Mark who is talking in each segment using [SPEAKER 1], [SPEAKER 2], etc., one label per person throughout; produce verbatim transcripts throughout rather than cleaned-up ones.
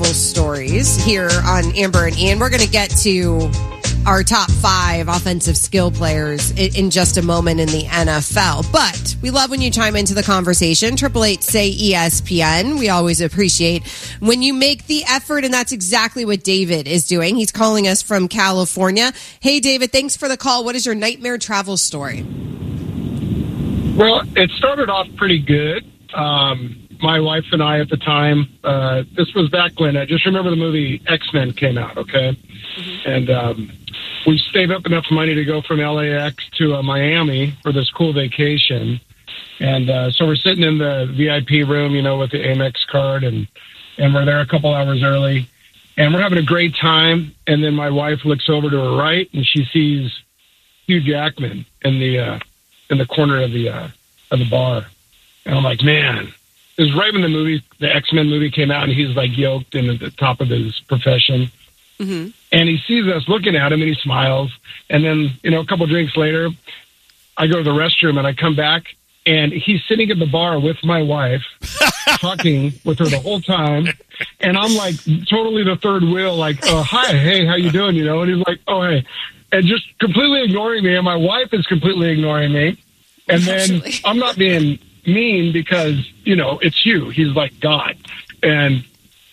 [SPEAKER 1] stories here on Amber and Ian. We're going to get to our top five offensive skill players in just a moment in the N F L. But we love when you chime into the conversation. Triple eight say E S P N. We always appreciate when you make the effort, and that's exactly what David is doing. He's calling us from California. Hey, David, thanks for the call. What is your nightmare travel story?
[SPEAKER 2] Well, it started off pretty good. Um, my wife and I at the time, uh, this was back when, I just remember the movie X-Men came out, okay? Mm-hmm. And um, we saved up enough money to go from L A X to uh, Miami for this cool vacation. And uh, so we're sitting in the V I P room, you know, with the Amex card, and, and we're there a couple hours early. And we're having a great time. And then my wife looks over to her right, and she sees Hugh Jackman in the uh, in the corner of the uh, of the bar. And I'm like, man, it was right when the movie, the X-Men movie came out, and he's like yoked and at the top of his profession. Mm-hmm. And he sees us looking at him, and he smiles. And then, you know, a couple drinks later, I go to the restroom, and I come back, and he's sitting at the bar with my wife, talking with her the whole time. And I'm like totally the third wheel, like, oh, hi, hey, how you doing? You know, and he's like, oh, hey. And just completely ignoring me, and my wife is completely ignoring me. And then Actually. I'm not being mean because, you know, it's you. He's like God. And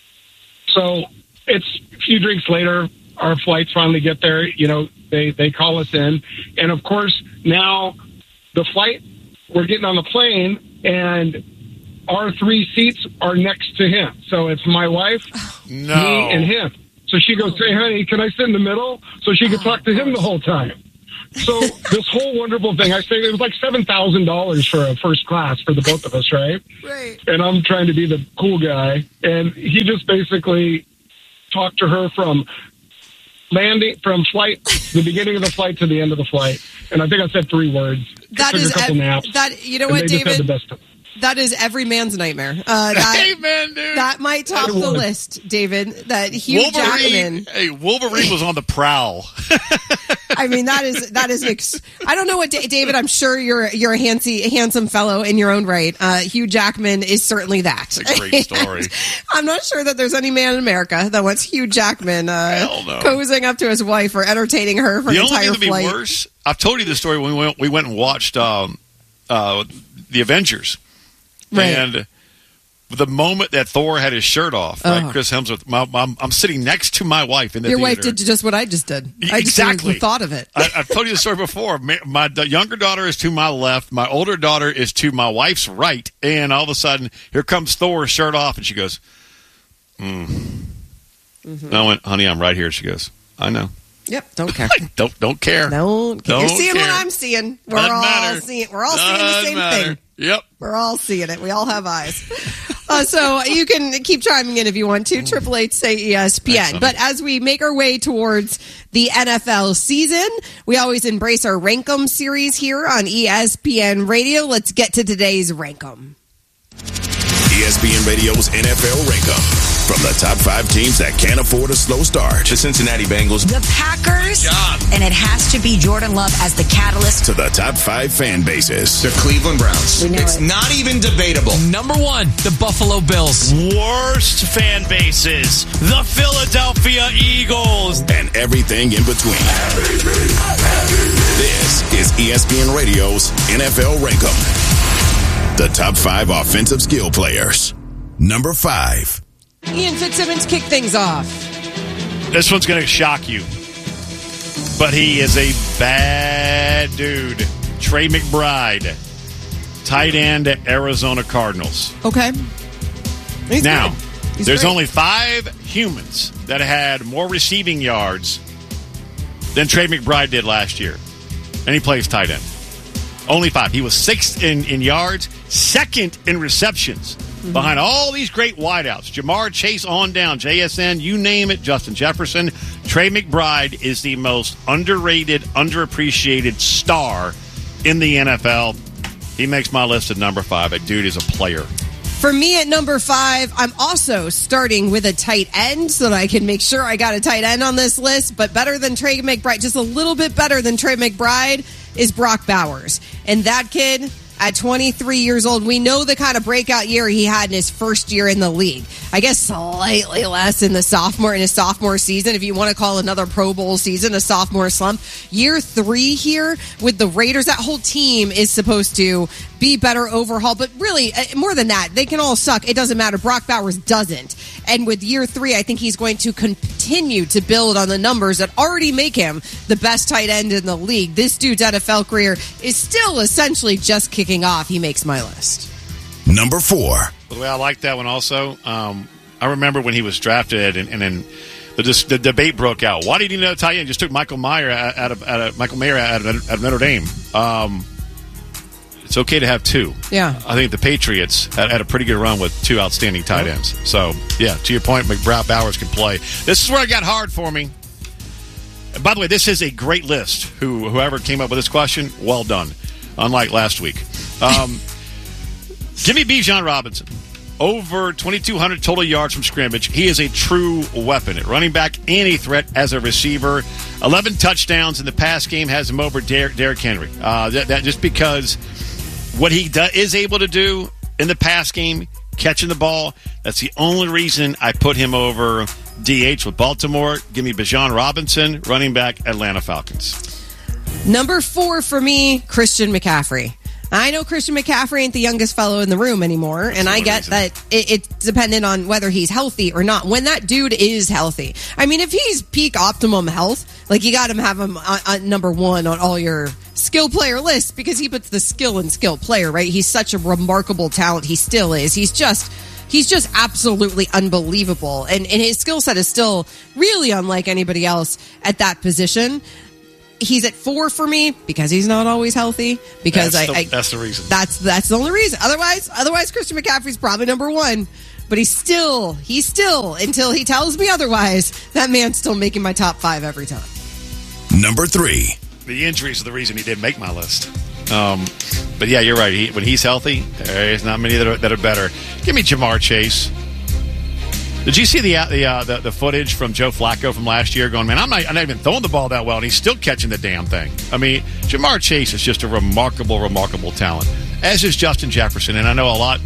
[SPEAKER 2] so it's a few drinks later, our flights finally get there. You know, they, they call us in. And, of course, now the flight, we're getting on the plane, and our three seats are next to him. So it's my wife,
[SPEAKER 3] no.
[SPEAKER 2] me, and him. So she goes, hey, honey, can I sit in the middle? So she could talk to him the whole time. So this whole wonderful thing, I say it was like seven thousand dollars for a first class for the both of us, right?
[SPEAKER 1] Right.
[SPEAKER 2] And I'm trying to be the cool guy. And he just basically talked to her from landing, from flight, the beginning of the flight to the end of the flight. And I think I said three words.
[SPEAKER 1] That is,
[SPEAKER 2] a couple
[SPEAKER 1] ev-
[SPEAKER 2] naps,
[SPEAKER 1] that, you know what, David?
[SPEAKER 2] The best time.
[SPEAKER 1] That is every man's nightmare. Uh, that,
[SPEAKER 3] Amen, dude.
[SPEAKER 1] That might top the list, David. That Hugh
[SPEAKER 3] Wolverine,
[SPEAKER 1] Jackman.
[SPEAKER 3] Hey, Wolverine was on the prowl.
[SPEAKER 1] I mean, that is that is. Ex- I don't know what David. I'm sure you're you're a handsy, handsome fellow in your own right. Uh, Hugh Jackman is certainly that.
[SPEAKER 3] It's a great story.
[SPEAKER 1] I'm not sure that there's any man in America that wants Hugh Jackman uh,
[SPEAKER 3] no.
[SPEAKER 1] cozying up to his wife or entertaining her for
[SPEAKER 3] the
[SPEAKER 1] an entire
[SPEAKER 3] only thing
[SPEAKER 1] flight.
[SPEAKER 3] To be worse, I've told you this story when we went, we went and watched um, uh, the Avengers.
[SPEAKER 1] Right.
[SPEAKER 3] And the moment that Thor had his shirt off, right,
[SPEAKER 1] oh.
[SPEAKER 3] Chris Hemsworth, my, my, I'm sitting next to my wife in the
[SPEAKER 1] Your
[SPEAKER 3] theater.
[SPEAKER 1] wife did just what I just did. I
[SPEAKER 3] exactly.
[SPEAKER 1] just thought of it.
[SPEAKER 3] I, I've told you the story before. My, my the younger daughter is to my left. My older daughter is to my wife's right. And all of a sudden, here comes Thor, shirt off, and she goes, mm. mm-hmm. I went, honey, I'm right here. She goes, I know.
[SPEAKER 1] Yep, don't care.
[SPEAKER 3] don't don't care.
[SPEAKER 1] Don't care.
[SPEAKER 3] Don't
[SPEAKER 1] You're seeing
[SPEAKER 3] care.
[SPEAKER 1] what I'm seeing. We're
[SPEAKER 3] Doesn't
[SPEAKER 1] all
[SPEAKER 3] matter.
[SPEAKER 1] seeing. We're all
[SPEAKER 3] Doesn't
[SPEAKER 1] seeing the same
[SPEAKER 3] matter.
[SPEAKER 1] thing.
[SPEAKER 3] Yep.
[SPEAKER 1] We're all seeing it. We all have eyes. Uh, so you can keep chiming in if you want to. Triple Eight say E S P N. But as we make our way towards the N F L season, we always embrace our Rankum series here on E S P N Radio. Let's get to today's Rankum.
[SPEAKER 4] E S P N Radio's N F L Rankum. From the top five teams that can't afford a slow start. The Cincinnati Bengals.
[SPEAKER 5] The Packers. And it has to be Jordan Love as the catalyst.
[SPEAKER 4] To the top five fan bases.
[SPEAKER 6] The Cleveland Browns. It's
[SPEAKER 5] it.
[SPEAKER 6] not even debatable.
[SPEAKER 7] Number one, the Buffalo Bills.
[SPEAKER 8] Worst fan bases. The Philadelphia Eagles.
[SPEAKER 4] And everything in between. This is E S P N Radio's N F L Rankum. The top five offensive skill players. Number five.
[SPEAKER 1] Ian Fitzsimmons kick things off.
[SPEAKER 3] This one's going to shock you. But he is a bad dude. Trey McBride, tight end at Arizona Cardinals.
[SPEAKER 1] Okay. He's
[SPEAKER 3] now,
[SPEAKER 1] He's
[SPEAKER 3] there's
[SPEAKER 1] great.
[SPEAKER 3] only five humans that had more receiving yards than Trey McBride did last year. And he plays tight end. Only five. He was sixth in, in yards, second in receptions. Mm-hmm. Behind all these great wideouts, Jamar Chase on down, J S N, you name it, Justin Jefferson, Trey McBride is the most underrated, underappreciated star in the N F L. He makes my list at number five. A dude is a player.
[SPEAKER 1] For me at number five, I'm also starting with a tight end so that I can make sure I got a tight end on this list. But better than Trey McBride, just a little bit better than Trey McBride, is Brock Bowers. And that kid at twenty-three years old. We know the kind of breakout year he had in his first year in the league. I guess slightly less in the sophomore in his sophomore season, if you want to call another Pro Bowl season a sophomore slump. Year three here with the Raiders, that whole team is supposed to be better overhaul, but really more than that, they can all suck. It doesn't matter. Brock Bowers doesn't. And with year three, I think he's going to continue to build on the numbers that already make him the best tight end in the league. This dude's N F L career is still essentially just kicking off. He makes my list.
[SPEAKER 4] Number four.
[SPEAKER 3] By the way, I like that one also. Um, I remember when he was drafted, and, and then the, the debate broke out. Why did he know tight end? Just took Michael Mayer out of, out of Michael Mayer out of, out of Notre Dame. Um, it's okay to have two.
[SPEAKER 1] Yeah,
[SPEAKER 3] I think the Patriots had, had a pretty good run with two outstanding tight yep. ends. So yeah, to your point, McBrown Bowers can play. This is where it got hard for me. And by the way, this is a great list. Who whoever came up with this question, well done. Unlike last week. Um, give me Bijan Robinson. Over twenty-two hundred total yards from scrimmage. He is a true weapon at running back and a threat as a receiver. eleven touchdowns in the pass game has him over Der- Derrick Henry. Uh, that, that just because what he do- is able to do in the pass game, catching the ball, that's the only reason I put him over D H with Baltimore. Give me Bijan Robinson, running back, Atlanta Falcons.
[SPEAKER 1] Number four for me, Christian McCaffrey. I know Christian McCaffrey ain't the youngest fellow in the room anymore, That's and I get reason. that it, it's dependent on whether he's healthy or not. When that dude is healthy, I mean, if he's peak optimum health, like you got him have him on, on number one on all your skill player lists because he puts the skill in skill player, right? He's such a remarkable talent. He still is. He's just... He's just absolutely unbelievable. And, and his skill set is still really unlike anybody else at that position. He's at four for me because he's not always healthy. Because
[SPEAKER 3] that's
[SPEAKER 1] I,
[SPEAKER 3] the,
[SPEAKER 1] I
[SPEAKER 3] that's the reason. That's
[SPEAKER 1] that's the only reason. Otherwise, otherwise, Christian McCaffrey's probably number one. But he's still, he's still, until he tells me otherwise, that man's still making my top five every time.
[SPEAKER 4] Number three.
[SPEAKER 3] The injuries are the reason he didn't make my list. Um, but yeah, you're right. He, when he's healthy, there's not many that are, that are better. Give me Jamar Chase. Did you see the the, uh, the the footage from Joe Flacco from last year? Going, man, I'm not, I'm not even throwing the ball that well, and he's still catching the damn thing. I mean, Jamar Chase is just a remarkable, remarkable talent. As is Justin Jefferson, and I know a lot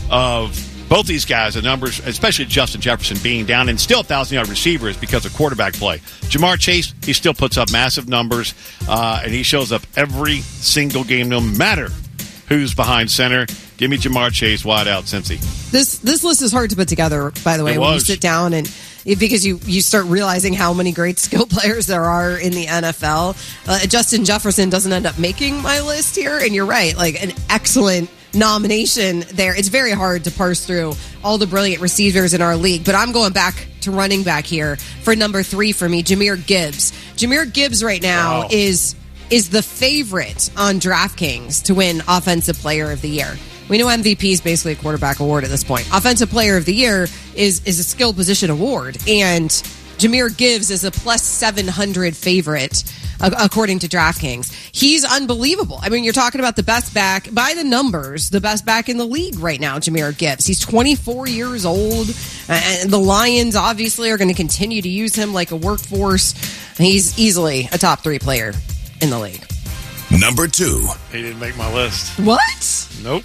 [SPEAKER 3] of both these guys, the numbers, especially Justin Jefferson being down and still one thousand-yard receivers because of quarterback play. Jamar Chase, he still puts up massive numbers, uh, and he shows up every single game, no matter who's behind center. Give me Jamar Chase, wide out, Cincy.
[SPEAKER 1] This this list is hard to put together, by the way, when you sit down and because you, you start realizing how many great skill players there are in the N F L. Uh, Justin Jefferson doesn't end up making my list here, and you're right, like an excellent nomination there. It's very hard to parse through all the brilliant receivers in our league, but I'm going back to running back here for number three for me, Jahmyr Gibbs. Jahmyr Gibbs right now wow. is is the favorite on DraftKings to win Offensive Player of the Year. We know M V P is basically a quarterback award at this point. Offensive Player of the Year is is a skill position award, and Jahmyr Gibbs is a plus seven hundred favorite according to DraftKings. He's unbelievable. I mean, you're talking about the best back, by the numbers, the best back in the league right now, Jahmyr Gibbs. He's twenty-four years old, and the Lions obviously are going to continue to use him like a workforce. He's easily a top three player in the league.
[SPEAKER 4] Number two.
[SPEAKER 3] He didn't make my list.
[SPEAKER 1] What?
[SPEAKER 3] Nope.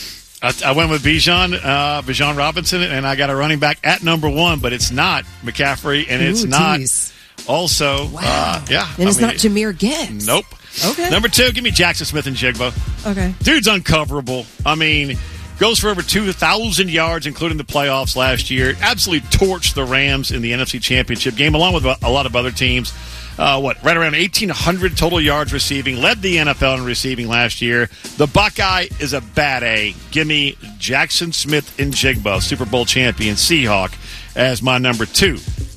[SPEAKER 3] I, I went with Bijan, uh, Bijan Robinson, and I got a running back at number one, but it's not McCaffrey, and it's Ooh, not geez. also,
[SPEAKER 1] wow.
[SPEAKER 3] uh, yeah.
[SPEAKER 1] And it's
[SPEAKER 3] I mean,
[SPEAKER 1] not Jahmyr Gibbs.
[SPEAKER 3] Nope.
[SPEAKER 1] Okay.
[SPEAKER 3] Number two, give me Jackson Smith and Jigba.
[SPEAKER 1] Okay.
[SPEAKER 3] Dude's uncoverable. I mean, goes for over two thousand yards, including the playoffs last year. Absolutely torched the Rams in the N F C Championship game, along with a lot of other teams. Uh, what, right around eighteen hundred total yards receiving, led the N F L in receiving last year. The Buckeye is a bad A. Give me Jackson Smith and Jigba, Super Bowl champion Seahawk, as my number two.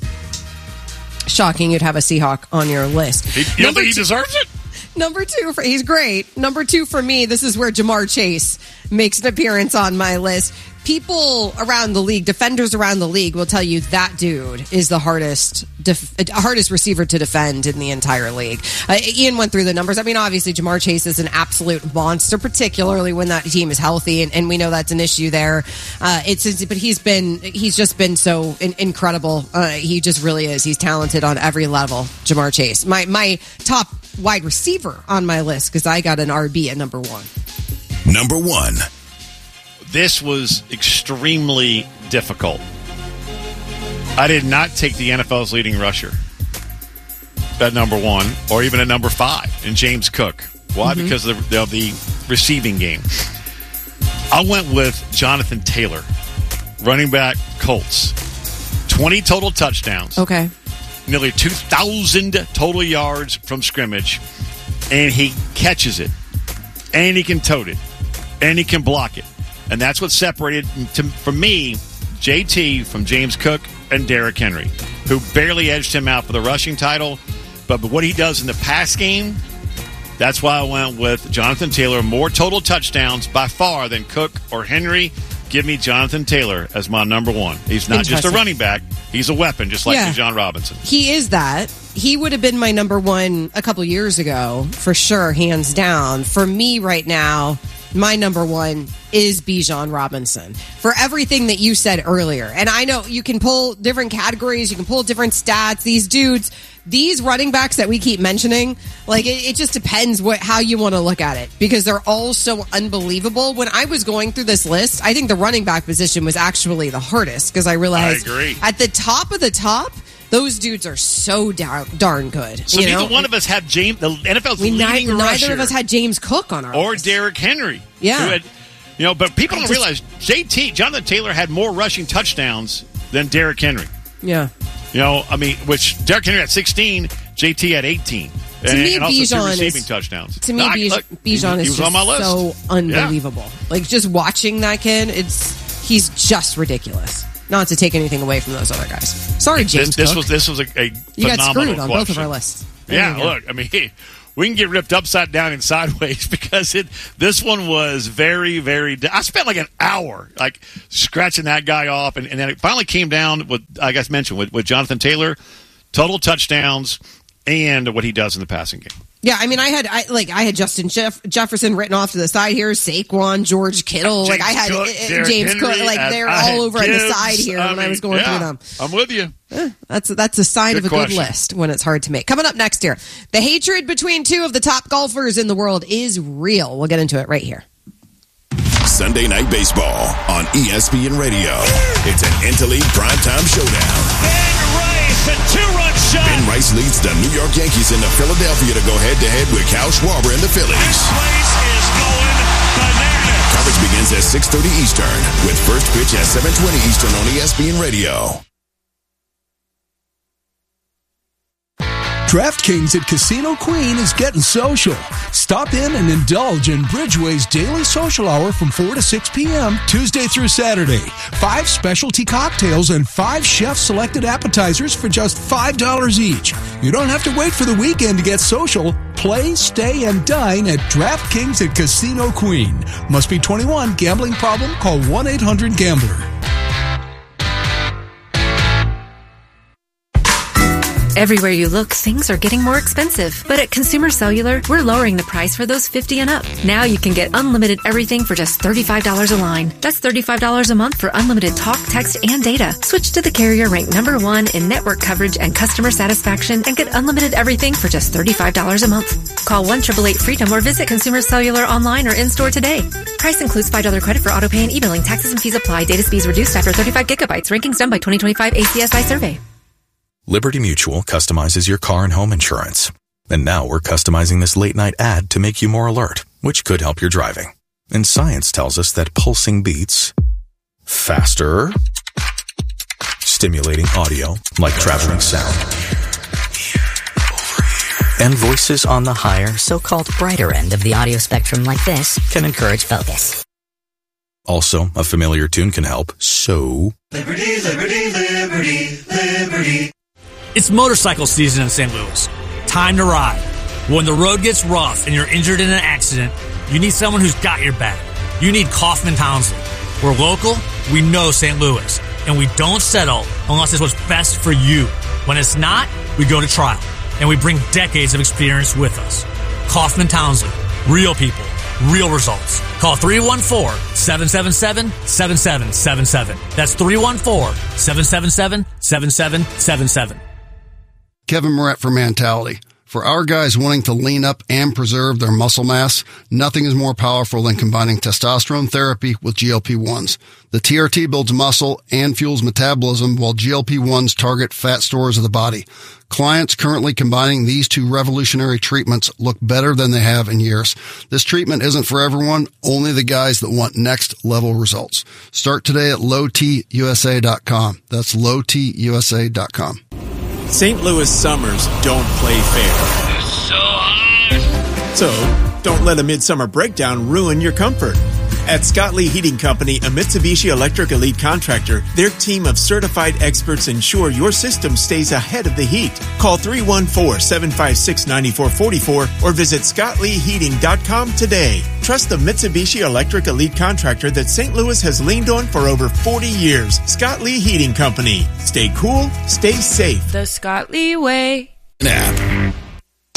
[SPEAKER 1] Shocking you'd have a Seahawk on your list.
[SPEAKER 3] He, you don't think he deserves it?
[SPEAKER 1] Number two, for, he's great. Number two for me, this is where Jamar Chase makes an appearance on my list. People around the league, defenders around the league, will tell you that dude is the hardest def- hardest receiver to defend in the entire league. Uh, Ian went through the numbers. I mean, obviously, Jamar Chase is an absolute monster, particularly when that team is healthy, and, and we know that's an issue there. Uh, it's but he's been he's just been so in- incredible. Uh, he just really is. He's talented on every level. Jamar Chase, my my top wide receiver on my list because I got an R B at number one.
[SPEAKER 4] Number one.
[SPEAKER 3] This was extremely difficult. I did not take the N F L's leading rusher at number one or even at number five in James Cook. Why? Mm-hmm. Because of the, of the receiving game. I went with Jonathan Taylor, running back, Colts. twenty total touchdowns.
[SPEAKER 1] Okay.
[SPEAKER 3] Nearly two thousand total yards from scrimmage. And he catches it. And he can tote it. And he can block it. And that's what separated, to, for me, J T from James Cook and Derrick Henry, who barely edged him out for the rushing title. But, but what he does in the pass game, that's why I went with Jonathan Taylor. More total touchdowns by far than Cook or Henry. Give me Jonathan Taylor as my number one. He's not just a running back. He's a weapon, just like
[SPEAKER 1] yeah.
[SPEAKER 3] Bijan Robinson.
[SPEAKER 1] He is that. He would have been my number one a couple years ago, for sure, hands down. For me right now, my number one is Bijan Robinson. For everything that you said earlier. And I know you can pull different categories, you can pull different stats. These dudes, these running backs that we keep mentioning, like it, it just depends what how you want to look at it, because they're all so unbelievable. When I was going through this list, I think the running back position was actually the hardest, because I realized
[SPEAKER 3] I agree.
[SPEAKER 1] At the top of the top, those dudes are so darn, darn good.
[SPEAKER 3] So
[SPEAKER 1] you
[SPEAKER 3] neither
[SPEAKER 1] know?
[SPEAKER 3] one of us had James, the N F L's
[SPEAKER 1] we
[SPEAKER 3] leading
[SPEAKER 1] neither,
[SPEAKER 3] rusher,
[SPEAKER 1] neither of us had James Cook on our
[SPEAKER 3] or
[SPEAKER 1] list.
[SPEAKER 3] Derrick Henry.
[SPEAKER 1] Yeah.
[SPEAKER 3] Who had, you know, but people
[SPEAKER 1] I
[SPEAKER 3] don't
[SPEAKER 1] just-
[SPEAKER 3] realize J T, Jonathan Taylor, had more rushing touchdowns than Derrick Henry.
[SPEAKER 1] Yeah.
[SPEAKER 3] You know, I mean, which Derrick Henry had sixteen, J T had eighteen.
[SPEAKER 1] To
[SPEAKER 3] and,
[SPEAKER 1] me,
[SPEAKER 3] and also two
[SPEAKER 1] Bijan
[SPEAKER 3] receiving
[SPEAKER 1] is,
[SPEAKER 3] touchdowns.
[SPEAKER 1] To me,
[SPEAKER 3] No, I-
[SPEAKER 1] Bij-
[SPEAKER 3] look,
[SPEAKER 1] Bijan
[SPEAKER 3] he,
[SPEAKER 1] is
[SPEAKER 3] he was
[SPEAKER 1] just
[SPEAKER 3] on my list.
[SPEAKER 1] so unbelievable.
[SPEAKER 3] Yeah.
[SPEAKER 1] Like, just watching that kid, it's he's just ridiculous. Not to take anything away from those other guys. Sorry, James
[SPEAKER 3] This, this
[SPEAKER 1] Cook.
[SPEAKER 3] was this was a, a
[SPEAKER 1] you got
[SPEAKER 3] phenomenal
[SPEAKER 1] screwed on both of
[SPEAKER 3] question.
[SPEAKER 1] our lists. There
[SPEAKER 3] Yeah,
[SPEAKER 1] you go.
[SPEAKER 3] look, I mean, we can get ripped upside down and sideways because it. This one was very, very. I spent like an hour like scratching that guy off, and, and then it finally came down with, I guess, mentioned with, with Jonathan Taylor, total touchdowns, and what he does in the passing game.
[SPEAKER 1] Yeah, I mean, I had I like I had Justin Jeff- Jefferson written off to the side here, Saquon, George Kittle,
[SPEAKER 3] James
[SPEAKER 1] like I had
[SPEAKER 3] Cook,
[SPEAKER 1] uh,
[SPEAKER 3] Derrick
[SPEAKER 1] James
[SPEAKER 3] Henry,
[SPEAKER 1] Cook, like
[SPEAKER 3] and
[SPEAKER 1] they're
[SPEAKER 3] I
[SPEAKER 1] all
[SPEAKER 3] had
[SPEAKER 1] over on the
[SPEAKER 3] Gibbs.
[SPEAKER 1] side here
[SPEAKER 3] I
[SPEAKER 1] when I
[SPEAKER 3] mean,
[SPEAKER 1] was going
[SPEAKER 3] yeah,
[SPEAKER 1] through them.
[SPEAKER 3] I'm with you.
[SPEAKER 1] Eh, that's that's a sign
[SPEAKER 3] Good
[SPEAKER 1] of a
[SPEAKER 3] question.
[SPEAKER 1] good list when it's hard to make. Coming up next here, the hatred between two of the top golfers in the world is real. We'll get into it right here.
[SPEAKER 4] Sunday Night Baseball on E S P N Radio. It's an Interleague primetime showdown.
[SPEAKER 8] Ben Rice, a two-run shot.
[SPEAKER 4] Ben Rice leads the New York Yankees into Philadelphia to go head-to-head with Kyle Schwarber and the Phillies.
[SPEAKER 8] This place is going bananas.
[SPEAKER 4] Coverage begins at six thirty Eastern with first pitch at seven twenty Eastern on E S P N Radio.
[SPEAKER 9] DraftKings at Casino Queen is getting social. Stop in and indulge in Bridgeway's daily social hour from four to six p.m. Tuesday through Saturday. Five specialty cocktails and five chef-selected appetizers for just five dollars each. You don't have to wait for the weekend to get social. Play, stay, and dine at DraftKings at Casino Queen. Must be twenty-one. Gambling problem? Call one eight hundred gambler.
[SPEAKER 10] Everywhere you look, things are getting more expensive. But at Consumer Cellular, we're lowering the price for those fifty and up. Now you can get unlimited everything for just thirty-five dollars a line. That's thirty-five dollars a month for unlimited talk, text, and data. Switch to the carrier ranked number one in network coverage and customer satisfaction and get unlimited everything for just thirty-five dollars a month. Call one eight eight eight freedom or visit Consumer Cellular online or in-store today. Price includes five dollars credit for auto pay and e-billing. Taxes and fees apply. Data speeds reduced after thirty-five gigabytes. Rankings done by twenty twenty-five A C S I survey.
[SPEAKER 11] Liberty Mutual customizes your car and home insurance. And now we're customizing this late-night ad to make you more alert, which could help your driving. And science tells us that pulsing beats faster, stimulating audio like traveling sound, and voices on the higher,
[SPEAKER 12] so-called brighter end of the audio spectrum like this can encourage focus.
[SPEAKER 11] Also, a familiar tune can help, so...
[SPEAKER 13] Liberty, liberty, liberty, liberty.
[SPEAKER 14] It's motorcycle season in Saint Louis. Time to ride. When the road gets rough and you're injured in an accident, you need someone who's got your back. You need Kaufman Townsley. We're local, we know Saint Louis, and we don't settle unless it's what's best for you. When it's not, we go to trial, and we bring decades of experience with us. Kaufman Townsley. Real people. Real results. Call three one four, seven seven seven, seven seven seven seven. That's three one four, seven seven seven, seven seven seven seven.
[SPEAKER 15] Kevin Moret for Mentality. For our guys wanting to lean up and preserve their muscle mass, nothing is more powerful than combining testosterone therapy with G L P ones. The T R T builds muscle and fuels metabolism, while G L P ones target fat stores of the body. Clients currently combining these two revolutionary treatments look better than they have in years. This treatment isn't for everyone, only the guys that want next level results. Start today at low t u s a dot com. That's low t u s a dot com.
[SPEAKER 16] Saint Louis summers don't play fair.
[SPEAKER 8] It's so hot.
[SPEAKER 16] So, don't let a midsummer breakdown ruin your comfort. At Scott Lee Heating Company, a Mitsubishi Electric Elite contractor, their team of certified experts ensure your system stays ahead of the heat. Call three one four, seven five six, nine four four four or visit scott lee heating dot com today. Trust the Mitsubishi Electric Elite contractor that Saint Louis has leaned on for over forty years. Scott Lee Heating Company. Stay cool, stay safe.
[SPEAKER 17] The Scott Lee way.
[SPEAKER 4] App.